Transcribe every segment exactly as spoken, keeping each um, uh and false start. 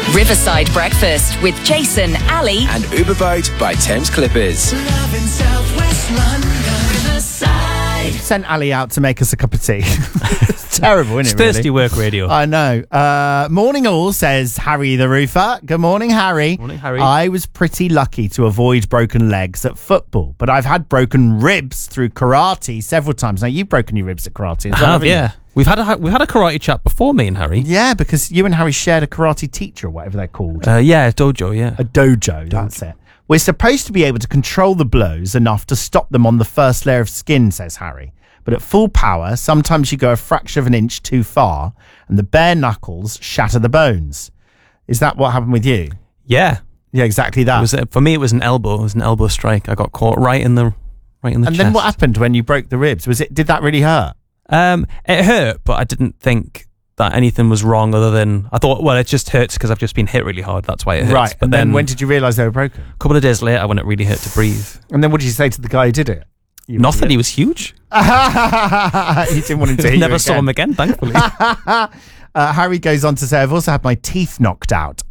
Riverside Breakfast with Jason, Ali, and Uber Boat by Thames Clippers. Love in South West London, Riverside. Sent Ali out to make us a cup of tea. It's terrible, isn't It's it? thirsty really? work radio. I know. Uh, morning all, says Harry the Roofer. Good morning, Harry. Morning, Harry. I was pretty lucky to avoid broken legs at football, but I've had broken ribs through karate several times. Now, you've broken your ribs at karate as I well, have, haven't you? yeah. We've had a we've had a karate chat before, me and Harry. Yeah, because you and Harry shared a karate teacher or whatever they're called. Uh, yeah, dojo, yeah. A dojo, that's it. We're supposed to be able to control the blows enough to stop them on the first layer of skin, says Harry. But at full power, sometimes you go a fraction of an inch too far and the bare knuckles shatter the bones. Is that what happened with you? Yeah. Yeah, exactly that. It was, uh, for me, it was an elbow. It was an elbow strike. I got caught right in the right in the and chest. then what happened when you broke the ribs? Was it? Did that really hurt? Um, it hurt, but I didn't think that anything was wrong other than I thought, well, it just hurts because I've just been hit really hard. That's why it hurts. Right. But and then, then when did you realise they were broken? a couple of days later, when it really hurt to breathe, And then what did you say to the guy who did it? You nothing. He was huge. You didn't want him to hear Never you saw him again, thankfully. uh, Harry goes on to say, I've also had my teeth knocked out.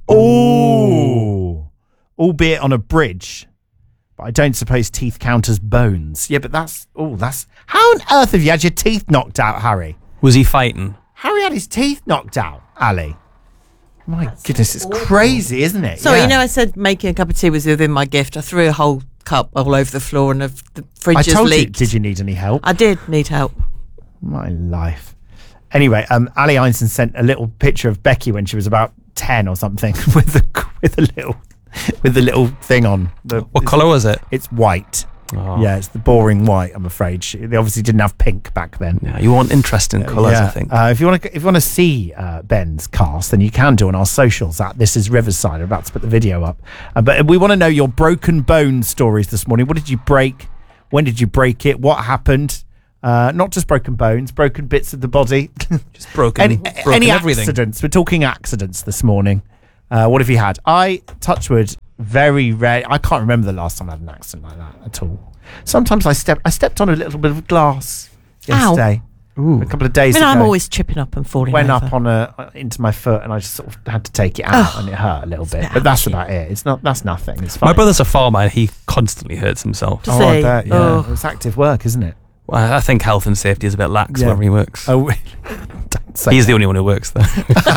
Oh, albeit on a bridge. But I don't suppose teeth count as bones. Yeah, but that's, oh, that's, how on earth have you had your teeth knocked out, Harry? Was he fighting? Harry had his teeth knocked out, Ali. My goodness, it's crazy, isn't it? So, Yeah. you know, I said making a cup of tea was within my gift. I threw a whole cup all over the floor and the, the fridge I just told you, leaked. did you need any help? I did need help. My life. Anyway, um, Ali Einstein sent a little picture of Becky when she was about ten or something with a with a little with the little thing on. The, What colour was it? It's white. Oh. Yeah, it's the boring white. I'm afraid she, they obviously didn't have pink back then. Yeah, you want interesting colours, Yeah. I think. Uh, if you want to, if you want to see uh, Ben's cast, then you can do on our socials. At This Is Riverside. I'm about to put the video up, uh, but we want to know your broken bone stories this morning. What did you break? When did you break it? What happened? Uh, not just broken bones, broken bits of the body. Just broken, any broken any everything. accidents? We're talking accidents this morning. Uh, what have you had? I, touchwood, very rare. I can't remember the last time I had an accident like that at all. Sometimes I stepped I stepped on a little bit of glass yesterday. Ooh. A couple of days I mean, ago. I'm always tripping up and falling went over. up on a into my foot and I just sort of had to take it out and it hurt a little bit. bit But that's ouchy. about it. It's not. That's nothing. It's fine. My brother's a farmer and he constantly hurts himself. Does Oh, I he? bet, yeah. Oh. It's active work, isn't it? Well, I think health and safety is a bit lax Yeah. wherever he works. Oh, really? Don't say He's that. the only one who works there.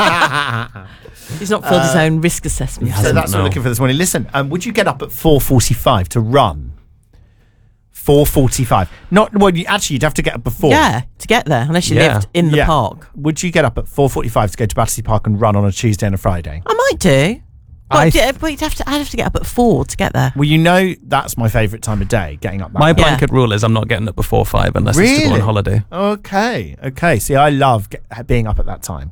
He's not filled his own risk assessment. yeah. So hasn't, that's what no. we're looking for this morning. Listen, um, would you get up at four forty-five to run? four forty-five. Not well. You, actually, you'd have to get up before. Yeah, to get there, unless you Yeah. lived in the Yeah. park. Would you get up at four forty-five to go to Battersea Park and run on a Tuesday and a Friday? I might do. But, I- yeah, but you'd have to, I'd have to get up at four to get there. Well, you know that's my favourite time of day, getting up that My early. blanket rule is I'm not getting up before five unless it's to go on Really? holiday. Okay, okay. See, I love get, being up at that time.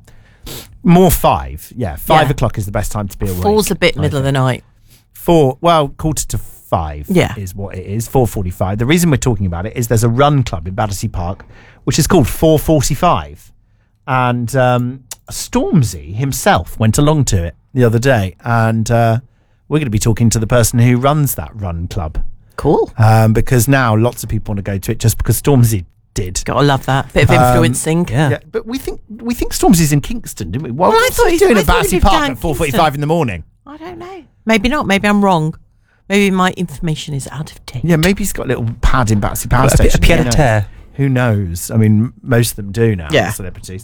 More five, yeah. Five Yeah. o'clock is the best time to be awake. Four's a bit I middle of think. the night. Four, well, quarter to five Yeah. is what it is, four forty-five. The reason we're talking about it is there's a run club in Battersea Park, which is called four forty-five. And um, Stormzy himself went along to it the other day. And uh, we're going to be talking to the person who runs that run club. Cool. Um, because now lots of people want to go to it just because Stormzy did. Gotta love that. Bit of Um, influencing. Yeah. Yeah, but we think we think Stormzy's in Kingston, didn't we? Well, Well, I what's thought he he's- doing I at thought he Battersea lived Park down at four forty-five in the morning. I don't know. Maybe not. Maybe I'm wrong. Maybe my information is out of date. Yeah, maybe he's got a little pad in Battersea Power A, pi- Station. a pied Who à knows? terre. Who knows? I mean, most of them do now. Yeah. Celebrities.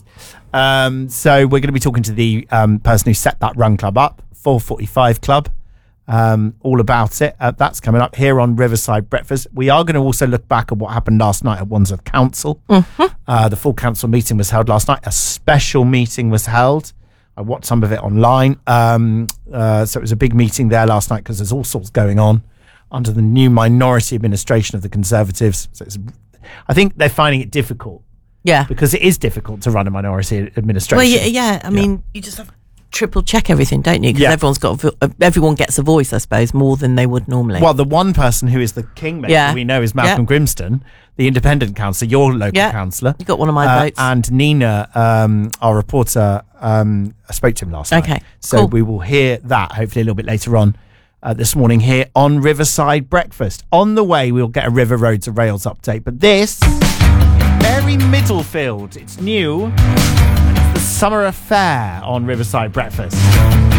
Um, so we're going to be talking to the um, person who set that run club up, four forty-five Club. Um, all about it. Uh, that's coming up here on Riverside Breakfast. We are going to also look back at what happened last night at Wandsworth Council. Mm-hmm. Uh, the full council meeting was held last night. A special meeting was held. I watched some of it online. Um, uh, so it was a big meeting there last night because there's all sorts going on under the new minority administration of the Conservatives. So it's, I think they're finding it difficult Yeah. because it is difficult to run a minority administration. Well, yeah, yeah. I mean, you just have to triple check everything, don't you? Because Yeah. everyone's got, a vo- everyone gets a voice, I suppose, more than they would normally. Well, the one person who is the kingmaker Yeah. we know is Malcolm Yeah. Grimston, the independent councillor, your local Yeah. councillor. You got one of my Uh, votes. And Nina, um, our reporter, um, I spoke to him last night. Okay, So cool. we will hear that hopefully a little bit later on uh, this morning here on Riverside Breakfast. On the way, we'll get a River Roads and Rails update. But this, Mary Middlefield, it's new. It's the Summer Affair on Riverside Breakfast.